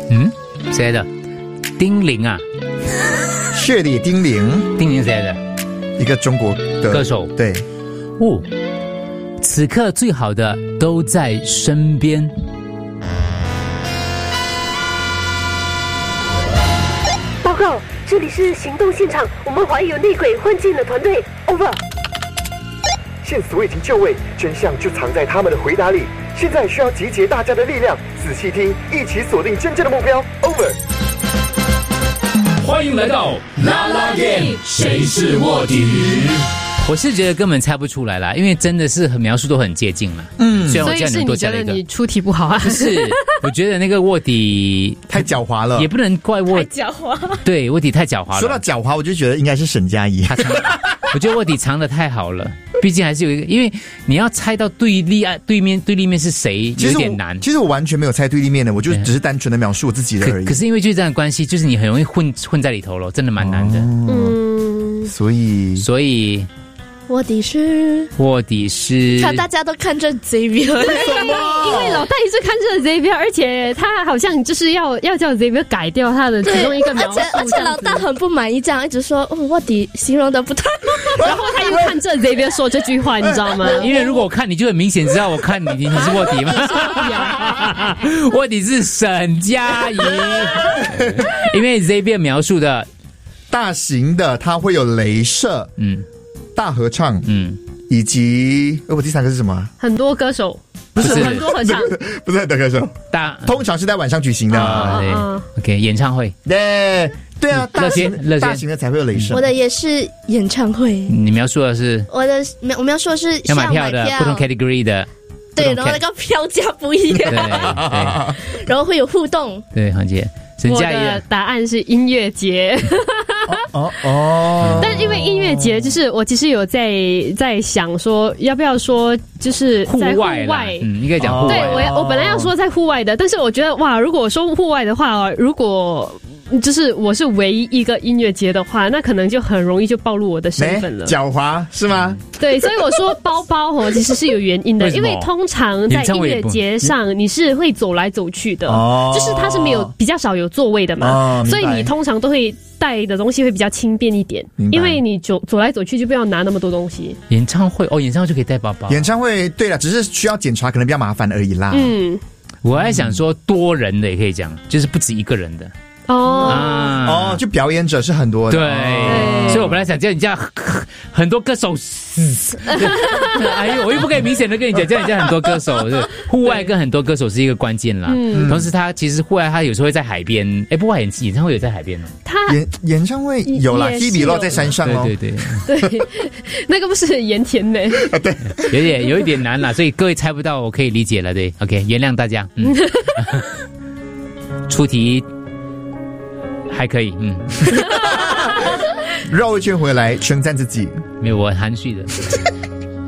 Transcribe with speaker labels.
Speaker 1: 谁来的？丁玲啊，
Speaker 2: 血里丁玲，
Speaker 1: 丁玲谁来的？
Speaker 2: 一个中国的
Speaker 1: 歌手。
Speaker 2: 对，
Speaker 1: 哦，此刻最好的都在身边。
Speaker 3: 报告，这里是行动现场，我们怀疑有内鬼混进了团队。Over。
Speaker 4: 线索已经就位，真相就藏在他们的回答里。现在需要集结大家的力量，仔细听，一起锁定真正的目标。Over。
Speaker 5: 欢迎来到啦啦 game， 谁是卧底？
Speaker 1: 我是觉得根本猜不出来啦，因为真的是描述都很接近了。虽然我叫你多加了一个。
Speaker 6: 所以是你觉得你出题不好啊？
Speaker 1: 不是，我觉得那个卧底
Speaker 2: 太狡猾了，
Speaker 1: 也不能怪卧
Speaker 6: 底。太狡猾。
Speaker 1: 对，卧底太狡猾了。
Speaker 2: 说到狡猾，我就觉得应该是沈佳宜。
Speaker 1: 我觉得卧底藏得太好了，毕竟还是有一个，因为你要猜到对立面是谁，有点难。
Speaker 2: 其实我完全没有猜对立面的，我就只是单纯的描述我自己的而已。
Speaker 1: 可是因为就是这样的关系，就是你很容易混在里头咯，真的蛮难的。
Speaker 2: 所以。
Speaker 7: 卧底是
Speaker 6: 看大家都看着 Xavier， 因为老大一直看着 Xavier， 而且他好像就是要叫 Xavier 改掉他的其中一个描述，
Speaker 7: 而且老大很不满意，这样一直说卧底形容的不对，
Speaker 6: 然后他又看着 Xavier 说这句话，你知道吗？
Speaker 1: 因为如果我看你就很明显知道我看你是卧底吗？卧底是沈佳宜，因为 Xavier 描述的
Speaker 2: 大型的它会有雷射，大合唱，以及我第三个是什么？
Speaker 6: 很多歌手，
Speaker 1: 不是
Speaker 6: 很多合唱，
Speaker 2: 不是很多歌手，通常是在晚上举行的。
Speaker 1: OK， 演唱会，
Speaker 2: 对啊，大型的才会有雷射。
Speaker 7: 我的也是演唱会。
Speaker 1: 你描述的是
Speaker 7: 我描述的是
Speaker 1: 要买票的，不同 category 的。
Speaker 7: 对，然后那个票价不一样，然后会有互动。
Speaker 1: 对，黄姐，
Speaker 6: 我的答案是音乐节。但因为音乐节，就是我其实有在想说，要不要说就是在户外，
Speaker 1: 应该讲户外。
Speaker 6: 对，我本来要说在户外的，但是我觉得哇，如果说户外的话，如果就是我是唯一一个音乐节的话，那可能就很容易就暴露我的身份了。
Speaker 2: 狡猾是吗？
Speaker 6: 对，所以我说包包其实是有原因的，因为通常在音乐节上你是会走来走去的，就是它是比较少有座位的嘛，所以你通常都会带的东西会比较轻便一点，因为你走来走去就不要拿那么多东西。
Speaker 1: 演唱会就可以带包包。
Speaker 2: 演唱会对了，只是需要检查，可能比较麻烦而已啦。
Speaker 1: 我还想说多人的也可以讲，就是不止一个人的。
Speaker 2: 就表演者是很多的。
Speaker 1: 对，所以我本来想叫你叫很多歌手哎呦，我又不可以明显的跟你讲，叫你叫很多歌手，户外跟很多歌手是一个关键啦。同时他其实户外他有时候会在海边，不过演唱会有在海边哦。
Speaker 2: 演唱会有啦，希比洛在山上哦。
Speaker 6: 对，那个不是盐田的。
Speaker 2: 对，
Speaker 1: 有一点难啦，所以各位猜不到我可以理解了，对 ，OK， 原谅大家。出题还可以，
Speaker 2: 绕一圈回来称赞自己，
Speaker 1: 没有，我很含蓄的。